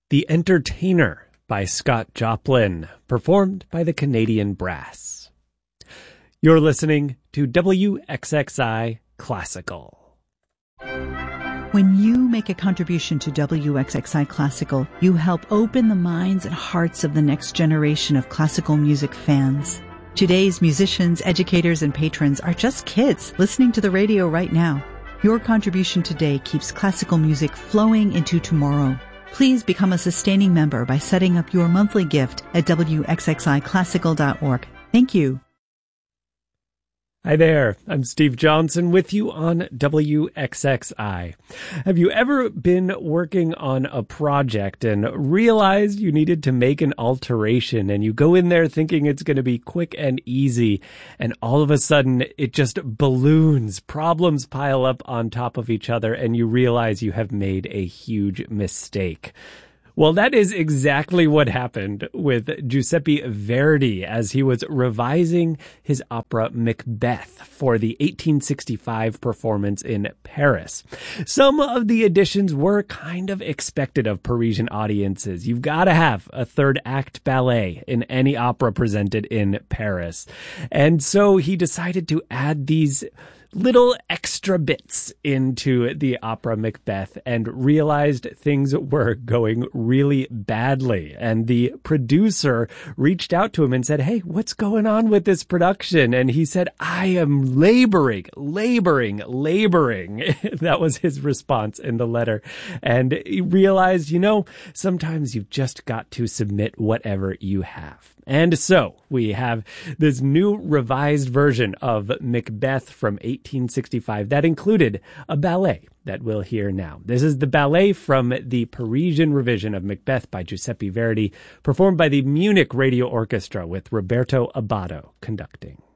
The Entertainer by Scott Joplin, performed by the Canadian Brass. You're listening to WXXI Classical. When you make a contribution to WXXI Classical, you help open the minds and hearts of the next generation of classical music fans. Today's musicians, educators, and patrons are just kids listening to the radio right now. Your contribution today keeps classical music flowing into tomorrow. Please become a sustaining member by setting up your monthly gift at WXXIClassical.org. Thank you. Hi there, I'm Steve Johnson with you on WXXI. Have you ever been working on a project and realized you needed to make an alteration, and you go in there thinking it's going to be quick and easy, and all of a sudden it just balloons, problems pile up on top of each other, and you realize you have made a huge mistake? Well, that is exactly what happened with Giuseppe Verdi as he was revising his opera Macbeth for the 1865 performance in Paris. Some of the additions were kind of expected of Parisian audiences. You've got to have a third act ballet in any opera presented in Paris. And so he decided to add these little extra bits into the opera Macbeth and realized things were going really badly. And the producer reached out to him and said, "Hey, what's going on with this production?" And he said, "I am laboring. That was his response in the letter. And he realized, sometimes you've just got to submit whatever you have. And so we have this new revised version of Macbeth from 1865 that included a ballet that we'll hear now. This is the ballet from the Parisian revision of Macbeth by Giuseppe Verdi, performed by the Munich Radio Orchestra with Roberto Abbado conducting.